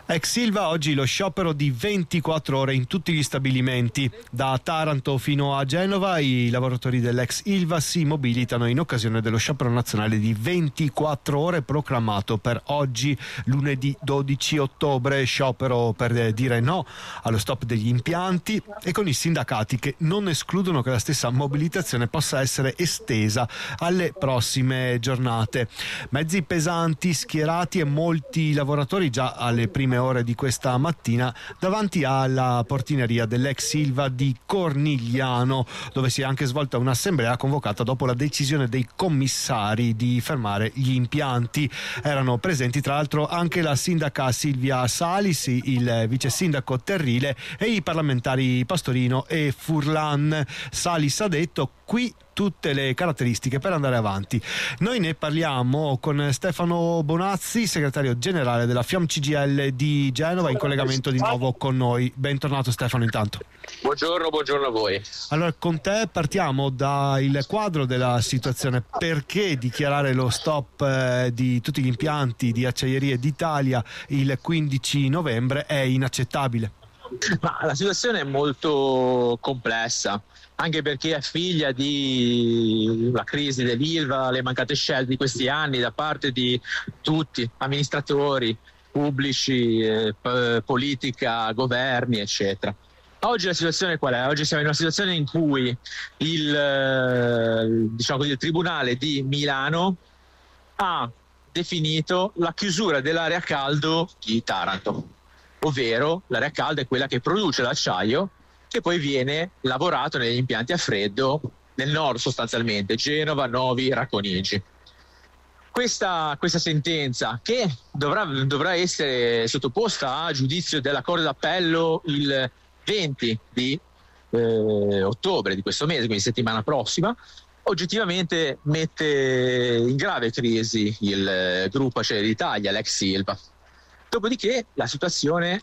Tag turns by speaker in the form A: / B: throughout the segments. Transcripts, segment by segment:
A: Ex Ilva, oggi lo sciopero di 24 ore in tutti gli stabilimenti. Da Taranto fino a Genova i lavoratori dell'ex Ilva si mobilitano in occasione dello sciopero nazionale di 24 ore proclamato per oggi, lunedì 12 ottobre. Sciopero per dire no allo stop degli impianti e con i sindacati che non escludono che la stessa mobilitazione possa essere estesa alle prossime giornate. Mezzi pesanti schierati e molti lavoratori già alle prime ore di questa mattina davanti alla portineria dell'ex Ilva di Cornigliano, dove si è anche svolta un'assemblea convocata dopo la decisione dei commissari di fermare gli impianti. Erano presenti tra l'altro anche la sindaca Silvia Salis, il vice sindaco Terrile e i parlamentari Pastorino e Furlan. Salis ha detto: qui tutte le caratteristiche per andare avanti. Noi ne parliamo con Stefano Bonazzi, segretario generale della FIOM CGIL di Genova, in collegamento di nuovo con noi. Bentornato Stefano intanto.
B: Buongiorno a voi.
A: Allora, con te partiamo dal quadro della situazione. Perché dichiarare lo stop di tutti gli impianti di Acciaierie d'Italia il 15 novembre è inaccettabile?
B: Ma la situazione è molto complessa, anche perché è figlia di la crisi dell'Ilva, le mancate scelte di questi anni da parte di tutti, amministratori pubblici, politica, governi, eccetera. Oggi la situazione qual è? Oggi siamo in una situazione in cui il Tribunale di Milano ha definito la chiusura dell'area a caldo di Taranto, ovvero l'area calda è quella che produce l'acciaio che poi viene lavorato negli impianti a freddo nel nord, sostanzialmente Genova, Novi, Racconigi. Questa sentenza, che dovrà essere sottoposta a giudizio della Corte d'Appello il 20 di ottobre di questo mese, quindi settimana prossima, oggettivamente mette in grave crisi il gruppo Acciaierie d'Italia, l'ex Ilva. Dopodiché la situazione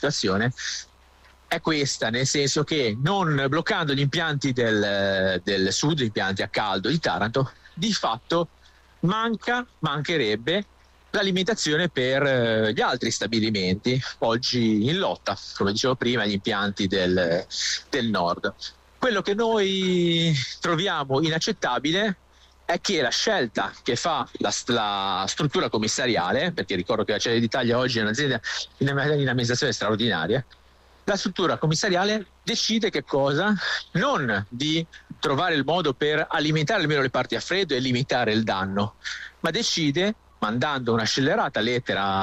B: è questa, nel senso che non bloccando gli impianti del sud, gli impianti a caldo di Taranto, di fatto mancherebbe l'alimentazione per gli altri stabilimenti oggi in lotta, come dicevo prima, gli impianti del nord. Quello che noi troviamo inaccettabile è che la scelta che fa la struttura commissariale, perché ricordo che Acciaierie d'Italia oggi è un'azienda in amministrazione straordinaria, la struttura commissariale decide che cosa? Non di trovare il modo per alimentare almeno le parti a freddo e limitare il danno, ma decide, mandando una scellerata lettera